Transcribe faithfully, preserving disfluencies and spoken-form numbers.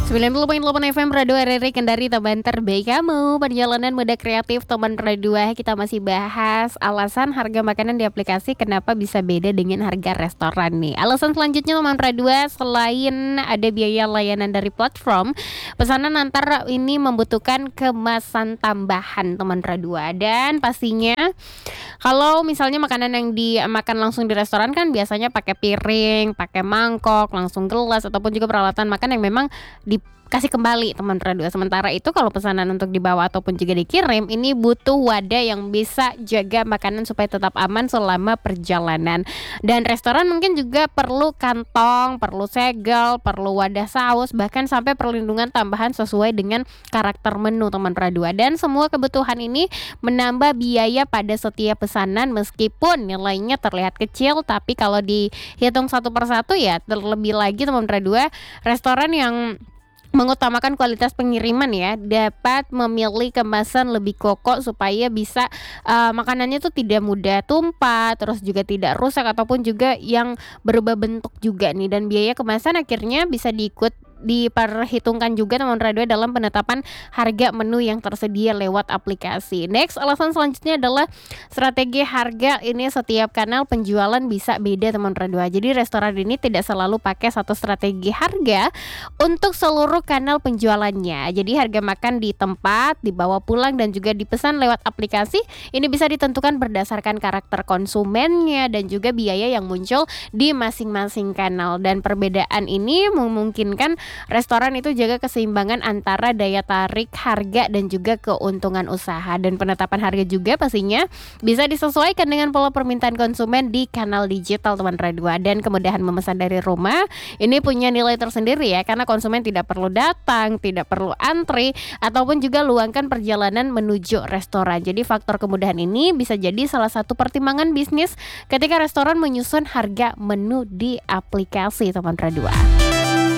sembilan puluh koma delapan F M Radio R R I Kendari, teman terbaik kamu. Perjalanan muda kreatif teman Radio. Kita masih bahas alasan harga makanan di aplikasi kenapa bisa beda dengan harga restoran nih. Alasan selanjutnya teman Radio, selain ada biaya layanan dari platform, pesanan antar ini membutuhkan kemasan tambahan teman Radio. Dan pastinya kalau misalnya makanan yang dimakan langsung di restoran kan biasanya pakai piring, pakai mangkok, langsung gelas ataupun juga peralatan makan yang memang dikasih kembali teman radio. Sementara itu kalau pesanan untuk dibawa ataupun juga dikirim, ini butuh wadah yang bisa jaga makanan supaya tetap aman selama perjalanan. Dan restoran mungkin juga perlu kantong, perlu segel, perlu wadah saus, bahkan sampai perlindungan tambahan sesuai dengan karakter menu teman radio. Dan semua kebutuhan ini menambah biaya pada setiap pesanan meskipun nilainya terlihat kecil, tapi kalau dihitung satu persatu ya terlebih lagi teman radio, restoran yang mengutamakan kualitas pengiriman ya dapat memilih kemasan lebih kokoh supaya bisa uh, makanannya tuh tidak mudah tumpah, terus juga tidak rusak ataupun juga yang berubah bentuk juga nih. Dan biaya kemasan akhirnya bisa diikut diperhitungkan juga teman radio dalam penetapan harga menu yang tersedia lewat aplikasi. Next, alasan selanjutnya adalah strategi harga. Ini setiap kanal penjualan bisa beda teman radio. Jadi restoran ini tidak selalu pakai satu strategi harga untuk seluruh kanal penjualannya. Jadi harga makan di tempat, dibawa pulang dan juga dipesan lewat aplikasi ini bisa ditentukan berdasarkan karakter konsumennya dan juga biaya yang muncul di masing-masing kanal. Dan perbedaan ini memungkinkan restoran itu jaga keseimbangan antara daya tarik harga dan juga keuntungan usaha. Dan penetapan harga juga pastinya bisa disesuaikan dengan pola permintaan konsumen di kanal digital teman radio. Dan kemudahan memesan dari rumah ini punya nilai tersendiri ya, karena konsumen tidak perlu datang, tidak perlu antri ataupun juga luangkan perjalanan menuju restoran. Jadi faktor kemudahan ini bisa jadi salah satu pertimbangan bisnis ketika restoran menyusun harga menu di aplikasi teman radio.